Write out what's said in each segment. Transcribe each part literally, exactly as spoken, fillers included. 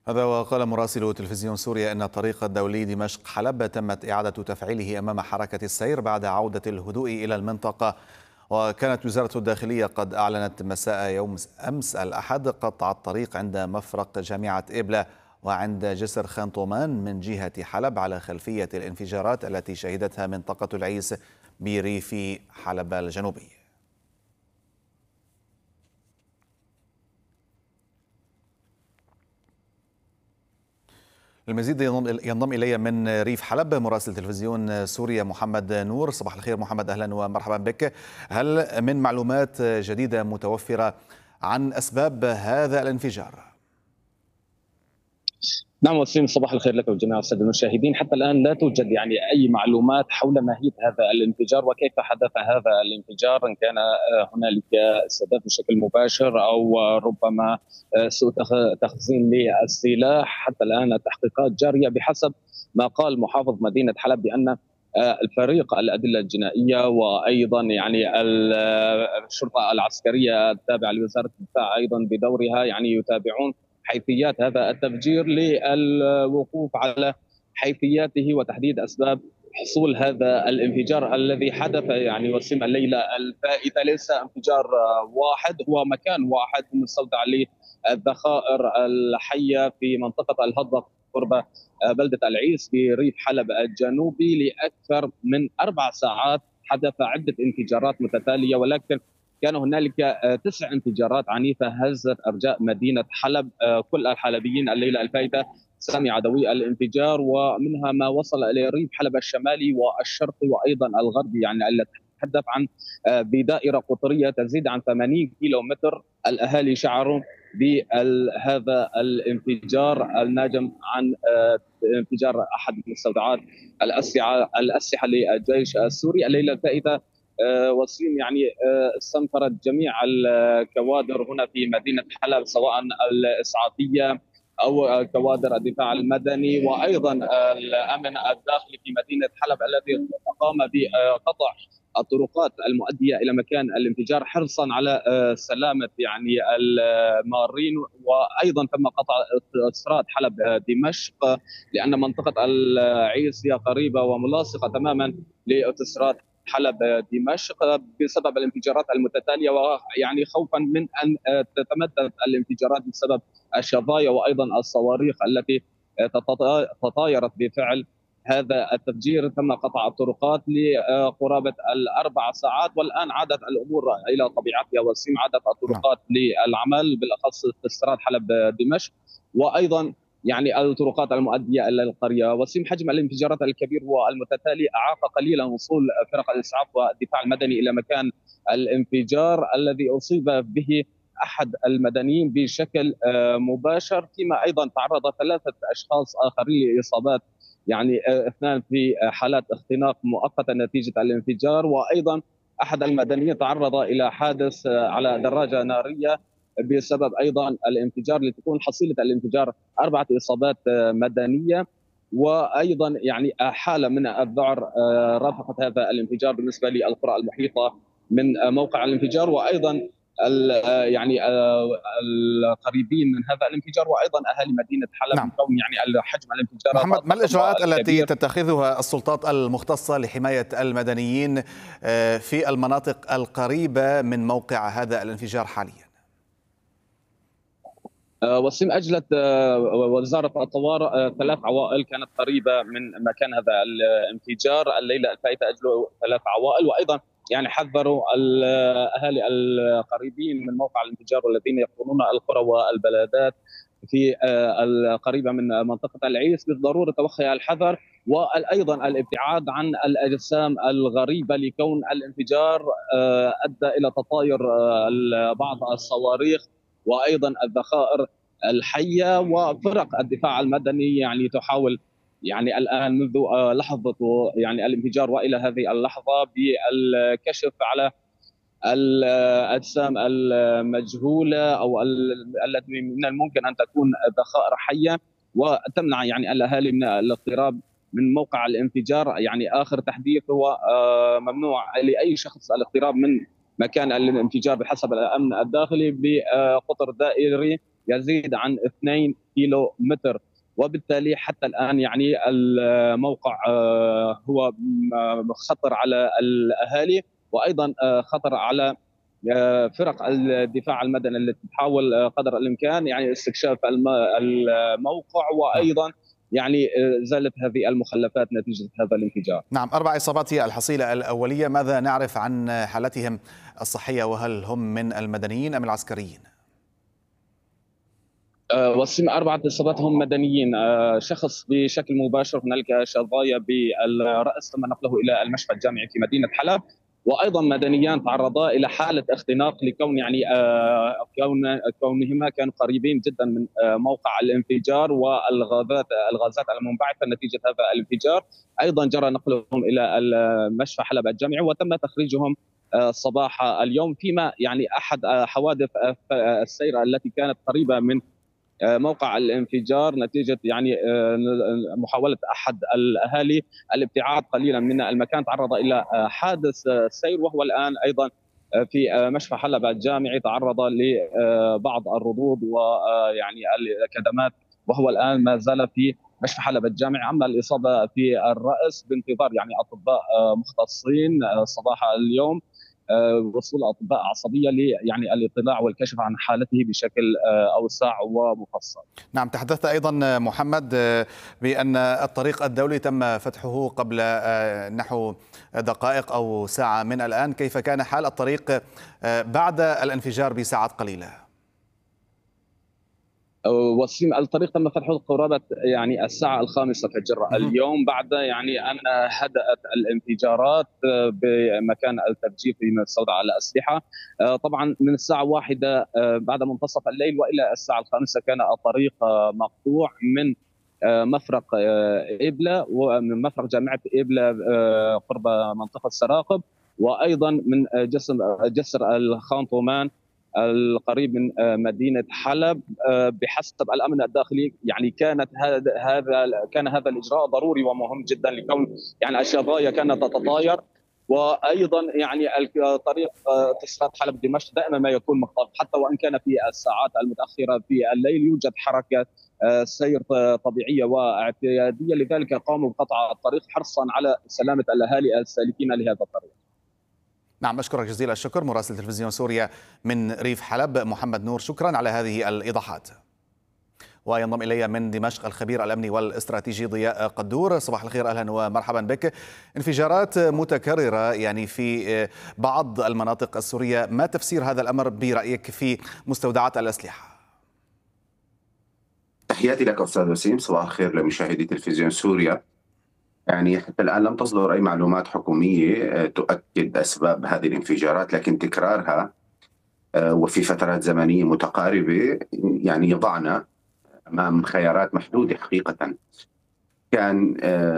هذا وقال مراسل تلفزيون سوريا أن الطريق الدولي دمشق حلب تمت إعادة تفعيله أمام حركة السير بعد عودة الهدوء إلى المنطقة. وكانت وزارة الداخلية قد أعلنت مساء يوم أمس الأحد قطع الطريق عند مفرق جامعة إبلة وعند جسر خان طومان من جهة حلب على خلفية الانفجارات التي شهدتها منطقة العيس بريف حلب الجنوبي. المزيد ينضم إلي من ريف حلب مراسل تلفزيون سوريا محمد نور. صباح الخير محمد، أهلا ومرحبا بك. هل من معلومات جديدة متوفرة عن أسباب هذا الانفجار؟ نعم وسيم، صباح الخير لك وجميع الساده المشاهدين. حتى الان لا توجد يعني اي معلومات حول ماهيه هذا الانفجار وكيف حدث هذا الانفجار، ان كان هنالك استهداف بشكل مباشر او ربما سوء تخزين للسلاح. حتى الان التحقيقات جاريه بحسب ما قال محافظ مدينه حلب بان الفريق الادله الجنائيه وايضا يعني الشرطه العسكريه التابعه لوزاره الدفاع ايضا بدورها يعني يتابعون حيثيات هذا التفجير للوقوف على حيثياته وتحديد اسباب حصول هذا الانفجار الذي حدث يعني وسيم الليله الفائته. ليس انفجار واحد، هو مكان واحد مستودع للذخائر الحيه في منطقه الهضبه قرب بلده العيس في ريف حلب الجنوبي. لاكثر من اربع ساعات حدث عده انفجارات متتاليه، ولكن كان هنالك تسع انفجارات عنيفه هزت ارجاء مدينه حلب. كل الحلبيين الليله الفائته سمع دوي الانفجار، ومنها ما وصل الى ريف حلب الشمالي والشرقي وايضا الغربي، يعني نتحدث عن بدائره قطريه تزيد عن ثمانين كيلو متر. الاهالي شعروا بهذا الانفجار الناجم عن انفجار احد مستودعات الاسلحه الاسلحه للجيش السوري الليله الفائته. وسيم يعني استنفرت جميع الكوادر هنا في مدينه حلب، سواء الاسعافيه او كوادر الدفاع المدني وايضا الامن الداخلي في مدينه حلب الذي قام بقطع الطرقات المؤديه الى مكان الانفجار حرصا على سلامه يعني المارين. وايضا تم قطع اسراد حلب دمشق لان منطقه العيس هي قريبه وملاصقه تماما لاوتوستراد حلب دمشق بسبب الانفجارات المتتاليه، ويعني خوفا من ان تتمدد الانفجارات بسبب الشظايا وايضا الصواريخ التي تطايرت بفعل هذا التفجير. تم قطع الطرقات لقرابه الاربع ساعات، والان عادت الامور الى طبيعتها وسيم، عادت الطرقات للعمل بالاخص في استراد حلب دمشق وايضا يعني الطرقات المؤديه الى القريه. وسيم، حجم الانفجارات الكبير والمتتالي اعاق قليلا وصول فرق الاسعاف والدفاع المدني الى مكان الانفجار الذي اصيب به احد المدنيين بشكل مباشر، فيما ايضا تعرض ثلاثه اشخاص اخرين لاصابات، يعني اثنان في حالات اختناق مؤقته نتيجه الانفجار، وايضا احد المدنيين تعرض الى حادث على دراجه ناريه بسبب ايضا الانفجار، لتكون حصيله الانفجار اربعه اصابات مدنيه. وايضا يعني حاله من الذعر رافقت هذا الانفجار بالنسبه للقرى المحيطه من موقع الانفجار، وايضا يعني القريبين من هذا الانفجار وايضا اهالي مدينه حلب، نعم. من كون يعني حجم الانفجارات محمد، ما الإجراءات التي الكبير. تتخذها السلطات المختصة لحماية المدنيين في المناطق القريبة من موقع هذا الانفجار حاليا؟ وسيم، اجلت وزاره الطوارئ ثلاث عوائل كانت قريبه من مكان هذا الانفجار الليله الفائته، اجلوا ثلاث عوائل، وايضا يعني حذروا الاهالي القريبين من موقع الانفجار والذين يقطنون القرى والبلدات في القريبه من منطقه العيس بالضروره توخي الحذر وايضا الابتعاد عن الاجسام الغريبه، لكون الانفجار ادى الى تطاير بعض الصواريخ وايضا الذخائر الحيه. وفرق الدفاع المدني يعني تحاول يعني الان منذ لحظه يعني الانفجار والى هذه اللحظه بالكشف على الاجسام المجهوله او التي من الممكن ان تكون ذخائر حيه، وتمنع يعني الاهالي من الاقتراب من موقع الانفجار. يعني اخر تحديث هو ممنوع لاي شخص الاقتراب من مكان الانفجار بحسب الامن الداخلي بقطر دائري يزيد عن اثنين كيلو متر، وبالتالي حتى الآن يعني الموقع هو خطر على الأهالي، وأيضا خطر على فرق الدفاع المدني التي تحاول قدر الإمكان يعني استكشاف الموقع، وأيضا يعني زالت هذه المخلفات نتيجة هذا الانفجار. نعم، أربع إصابات هي الحصيلة الأولية، ماذا نعرف عن حالتهم الصحية، وهل هم من المدنيين أم العسكريين؟ وسيم أربعة إصابات هم مدنيين، شخص بشكل مباشر هنالك شظايا بالرأس تم نقله إلى المشفى الجامعي في مدينة حلب، وايضا مدنيان تعرضا الى حاله اختناق لكون يعني كون كونهما كانوا قريبين جدا من موقع الانفجار والغازات الغازات المنبعثه نتيجه هذا الانفجار. ايضا جرى نقلهم الى المشفى حلب الجامعي وتم تخريجهم صباح اليوم، فيما يعني احد حوادث السير التي كانت قريبه من موقع الانفجار نتيجه يعني محاوله احد الاهالي الابتعاد قليلا من المكان، تعرض الى حادث سير، وهو الان ايضا في مشفى حلب الجامعي تعرض لبعض الردود ويعني الكدمات، وهو الان ما زال في مشفى حلب الجامعي. اما الاصابه في الراس بانتظار يعني اطباء مختصين صباح اليوم وصول اطباء عصبيه ل يعني الاطلاع والكشف عن حالته بشكل اوسع ومفصل. نعم، تحدثت ايضا محمد بان الطريق الدولي تم فتحه قبل نحو دقائق او ساعه من الان، كيف كان حال الطريق بعد الانفجار بساعات قليله؟ وسيم الطريق تم فتحه قرابه يعني الساعه الخامسه فجر اليوم، بعد يعني ان هدأت الانفجارات بمكان التفجير في مستودع الاسلحه. طبعا من الساعه واحدة بعد منتصف الليل والى الساعه الخامسه كان الطريق مقطوع من مفرق إبلة ومن مفرق جامعه إبلة قرب منطقه سراقب، وايضا من جسر جسر الخان طومان القريب من مدينه حلب. بحسب الامن الداخلي يعني كانت هذا هذا كان هذا الاجراء ضروري ومهم جدا لكون يعني الشظايا كانت تتطاير، وايضا يعني طريق تسرات حلب دمشق دائما ما يكون مختلط، حتى وان كان في الساعات المتاخره في الليل يوجد حركه سير طبيعيه واعتياديه، لذلك قاموا بقطع الطريق حرصا على سلامه الاهالي السالكين لهذا الطريق. نعم، أشكرك جزيل الشكر مراسل تلفزيون سوريا من ريف حلب محمد نور، شكرا على هذه الإيضاحات. وينضم إلي من دمشق الخبير الأمني والاستراتيجي ضياء قدور. صباح الخير، أهلا ومرحبا بك. انفجارات متكررة يعني في بعض المناطق السورية، ما تفسير هذا الأمر برأيك في مستودعات الأسلحة؟ تحياتي لك أستاذ وسيم، صباح الخير لمشاهدي تلفزيون سوريا. يعني حتى الآن لم تصدر أي معلومات حكومية تؤكد أسباب هذه الانفجارات، لكن تكرارها وفي فترات زمنية متقاربة يعني يضعنا أمام خيارات محدودة. حقيقة كان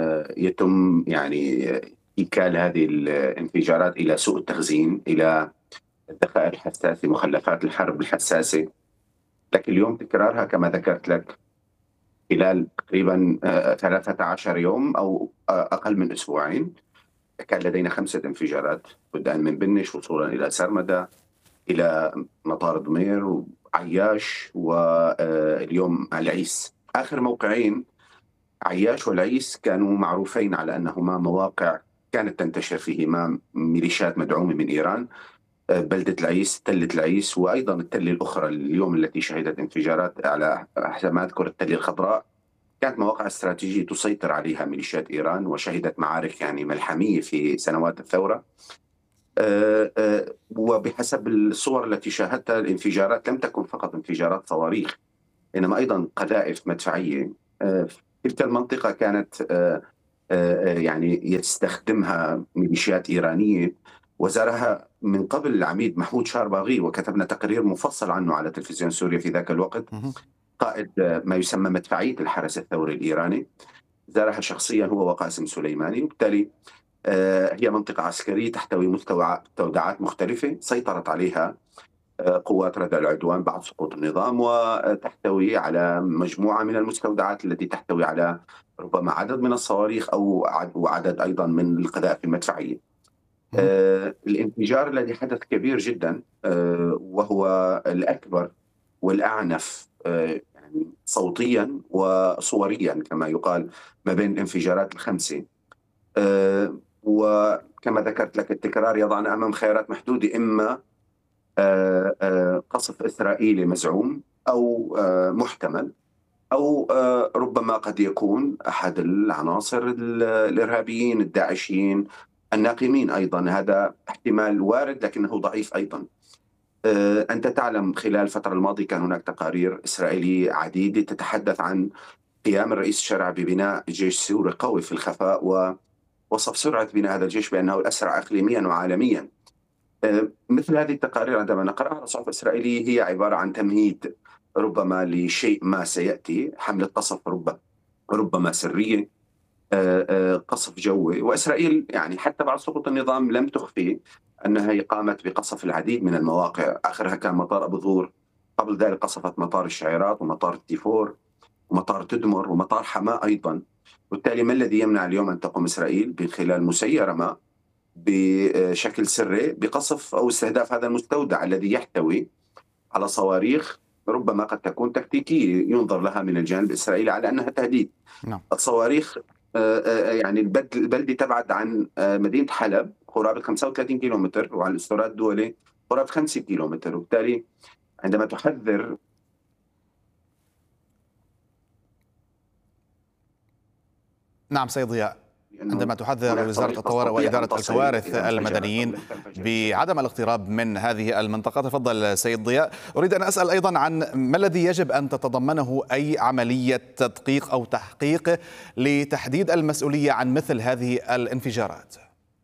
يتم يعني إيكال هذه الانفجارات إلى سوء التخزين، إلى الذخائر الحساسة، مخلفات الحرب الحساسة، لكن اليوم تكرارها كما ذكرت لك خلال تقريبا ثلاثة عشر يوم أو أقل من أسبوعين. كان لدينا خمسة انفجارات بدءا من بنش وصولا إلى سرمدة إلى مطار ضمير وعياش واليوم العيس. آخر موقعين عياش والعيس كانوا معروفين على أنهما مواقع كانت تنتشر فيهما ميليشيات مدعومة من إيران، بلدة العيس، تلة العيس، وأيضا التلة الأخرى اليوم التي شهدت انفجارات على حسب ما أذكر التلة الخضراء، كانت مواقع استراتيجية تسيطر عليها ميليشيات إيران وشهدت معارك يعني ملحمية في سنوات الثورة. أه أه وبحسب الصور التي شاهدتها الانفجارات لم تكن فقط انفجارات صواريخ، إنما أيضا قذائف مدفعية. أه في تلك المنطقة كانت أه أه يعني يستخدمها ميليشيات إيرانية، وزارها من قبل العميد محمود شارباغي، وكتبنا تقرير مفصل عنه على تلفزيون سوريا في ذاك الوقت، قائد ما يسمى مدفعية الحرس الثوري الإيراني، زارها شخصيا هو وقاسم سليماني. وبالتالي هي منطقة عسكرية تحتوي مستودعات مختلفة سيطرت عليها قوات ردع العدوان بعد سقوط النظام، وتحتوي على مجموعة من المستودعات التي تحتوي على ربما عدد من الصواريخ أو وعدد أيضا من القذائف المدفعية. آه الانفجار الذي حدث كبير جدا، آه وهو الأكبر والأعنف يعني صوتيا وصوريا كما يقال ما بين الانفجارات الخمسة. وكما ذكرت لك التكرار يضعنا أمام خيارات محدودة، إما قصف إسرائيلي مزعوم أو محتمل، أو ربما قد يكون أحد العناصر الإرهابيين الداعشيين الناقمين أيضا. هذا احتمال وارد لكنه ضعيف أيضا. أنت تعلم خلال الفترة الماضية كان هناك تقارير إسرائيلية عديدة تتحدث عن قيام الرئيس الشرعي ببناء جيش سوري قوي في الخفاء، ووصف سرعة بناء هذا الجيش بأنه الأسرع إقليميا وعالميا. مثل هذه التقارير عندما نقرأها على الصحف الإسرائيلية هي عبارة عن تمهيد ربما لشيء ما سيأتي، حملة قصف ربما ربما سرية، قصف جوي. وإسرائيل يعني حتى بعد سقوط النظام لم تخفي أنها قامت بقصف العديد من المواقع، آخرها كان مطار أبو ظور، قبل ذلك قصفت مطار الشعيرات ومطار التيفور ومطار تدمر ومطار حماة أيضا. وبالتالي ما الذي يمنع اليوم أن تقوم إسرائيل من خلال مسيرة ما بشكل سري بقصف أو استهداف هذا المستودع الذي يحتوي على صواريخ ربما قد تكون تكتيكية ينظر لها من الجانب الإسرائيلي على أنها تهديد. نعم. الصواريخ يعني البلدة تبعد عن مدينة حلب قرابة خمسة وثلاثين كيلومتر، وعن الاستراد الدولي قرابة خمسة كيلومتر. وبالتالي عندما تحذر نعم سيد ضياء، عندما تحذر وزارة الطوارئ وإدارة الكوارث المدنيين بعدم الاقتراب من هذه المنطقة، تفضل سيد ضياء. أريد أن أسأل أيضا عن ما الذي يجب أن تتضمنه أي عملية تدقيق أو تحقيق لتحديد المسؤولية عن مثل هذه الانفجارات؟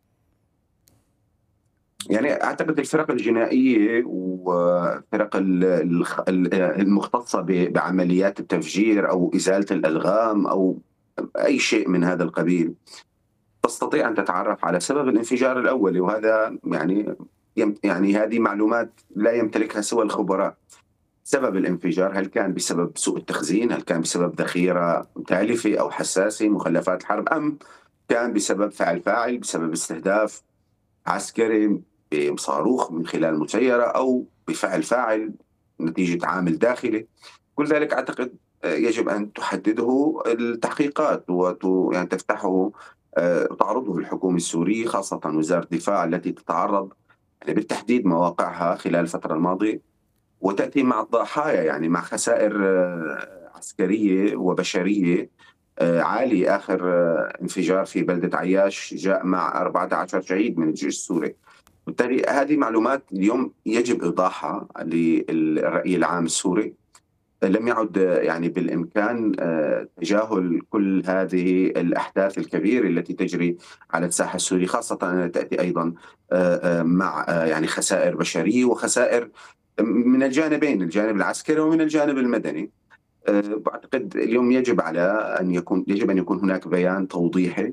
يعني أعتقد الفرق الجنائية وفرق المختصة بعمليات التفجير أو إزالة الألغام أو أي شيء من هذا القبيل تستطيع أن تتعرف على سبب الانفجار الأولي، وهذا يعني يعني هذه معلومات لا يمتلكها سوى الخبراء. سبب الانفجار، هل كان بسبب سوء التخزين، هل كان بسبب ذخيرة تالفة أو حساسة مخلفات الحرب، أم كان بسبب فعل فاعل بسبب استهداف عسكري بصاروخ من خلال مسيرة أو بفعل فاعل نتيجة عامل داخلي. كل ذلك أعتقد يجب أن تحدده التحقيقات ويعني تفتحه وتعرضه الحكومة السورية، خاصة وزارة الدفاع التي تتعرض يعني بالتحديد مواقعها خلال الفترة الماضية، وتأتي مع الضحايا يعني مع خسائر عسكرية وبشرية عالية. آخر انفجار في بلدة عياش جاء مع أربعة عشر شهيد من الجيش السوري. بالتالي هذه معلومات اليوم يجب إيضاحها للرأي العام السوري. لم يعد يعني بالإمكان تجاهل كل هذه الأحداث الكبيرة التي تجري على الساحة السورية، خاصة أنها تأتي أيضا مع يعني خسائر بشرية وخسائر من الجانبين، الجانب العسكري ومن الجانب المدني. أعتقد اليوم يجب على أن يكون يجب أن يكون هناك بيان توضيحي.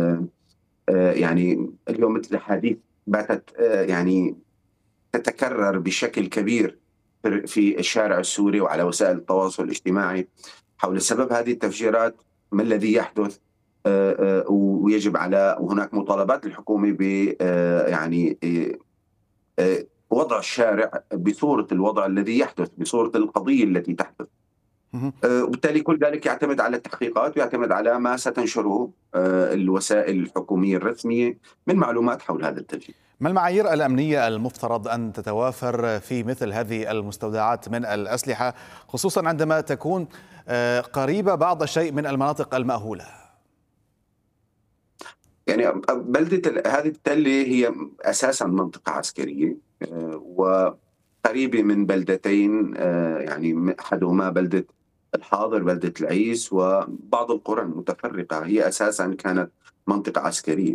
يعني اليوم مثل الحديث باتت يعني تتكرر بشكل كبير في الشارع السوري وعلى وسائل التواصل الاجتماعي حول سبب هذه التفجيرات، ما الذي يحدث، ويجب على وهناك مطالبات للحكومة ب يعني وضع الشارع بصورة الوضع الذي يحدث، بصورة القضية التي تحدث. وبالتالي كل ذلك يعتمد على التحقيقات ويعتمد على ما ستنشره الوسائل الحكومية الرسمية من معلومات حول هذا التفجير. ما المعايير الأمنية المفترض أن تتوافر في مثل هذه المستودعات من الأسلحة، خصوصا عندما تكون قريبة بعض الشيء من المناطق المأهولة؟ يعني بلدة هذه التلة هي أساسا منطقة عسكرية وقريبة من بلدتين، يعني أحدهما بلدة الحاضر بلدة العيس، وبعض القرى المتفرقة هي أساسا كانت منطقة عسكرية.